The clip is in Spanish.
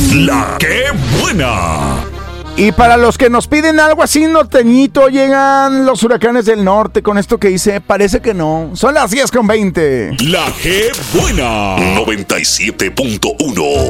La que buena. Y para los que nos piden algo así norteñito, llegan los huracanes del norte con esto que dice, parece que no. Son las 10:20. La que buena. 97.1.